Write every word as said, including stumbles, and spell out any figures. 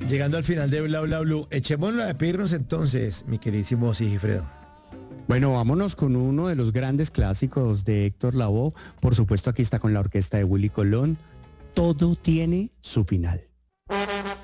llegando al final de Bla Bla Blue, echémonos a despedirnos entonces, mi queridísimo Sigifredo. Bueno, vámonos con uno de los grandes clásicos de Héctor Lavoe. Por supuesto, aquí está con la orquesta de Willy Colón. Todo tiene su final.